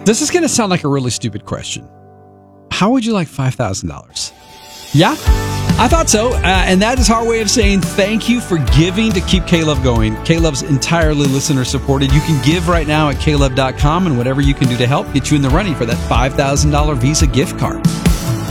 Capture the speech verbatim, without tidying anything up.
This is going to sound like a really stupid question. How would you like five thousand dollars? Yeah, I thought so. Uh, and that is our way of saying thank you for giving to keep K-Love going. K-Love's entirely listener supported. You can give right now at K Love dot com, and whatever you can do to help get you in the running for that five thousand dollars Visa gift card.